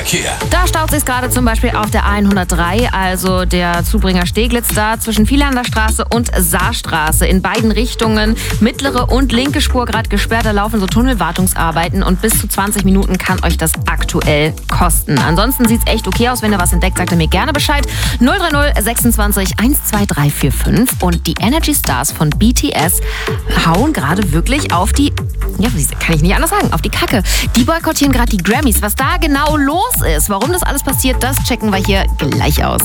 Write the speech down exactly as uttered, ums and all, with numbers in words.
Verkehr. Da staut sich gerade zum Beispiel auf der hundertdrei, also der Zubringer Steglitz da zwischen Vielander Straße und Saarstraße. In beiden Richtungen, mittlere und linke Spur gerade gesperrt, da laufen so Tunnelwartungsarbeiten und bis zu zwanzig Minuten kann euch das aktuell kosten. Ansonsten sieht's echt okay aus, wenn ihr was entdeckt, sagt ihr mir gerne Bescheid. null drei null sechsundzwanzig eins zwei drei vier fünf und die Energy Stars von B T S hauen gerade wirklich auf die, ja, kann ich nicht anders sagen, auf die Kacke. Die boykottieren gerade die Grammys. Was da genau los ist, warum das alles passiert, das checken wir hier gleich aus.